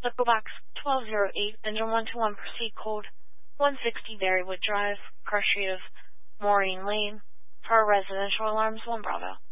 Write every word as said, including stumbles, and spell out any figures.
Echo Box twelve oh eight, engine one two one, proceed code one sixty Berrywood Drive, car street of Maureen Lane, for residential alarms one Bravo.